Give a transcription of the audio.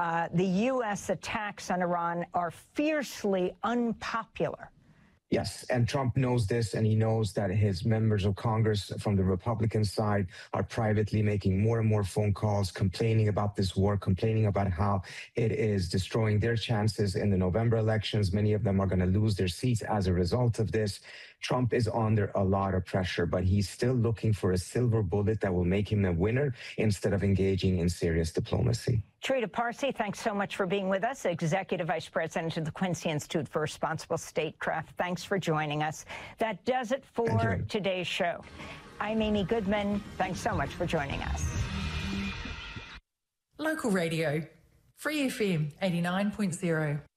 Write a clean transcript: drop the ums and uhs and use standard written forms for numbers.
the U.S. attacks on Iran are fiercely unpopular. Yes, and Trump knows this, and he knows that his members of Congress from the Republican side are privately making more and more phone calls, complaining about this war, complaining about how it is destroying their chances in the November elections. Many of them are going to lose their seats as a result of this. Trump is under a lot of pressure, but he's still looking for a silver bullet that will make him a winner instead of engaging in serious diplomacy. Trita Parsi, thanks so much for being with us, Executive Vice President of the Quincy Institute for Responsible Statecraft. Thanks for joining us. That does it for today's show. I'm Amy Goodman. Thanks so much for joining us. Local radio, Free FM 89.0.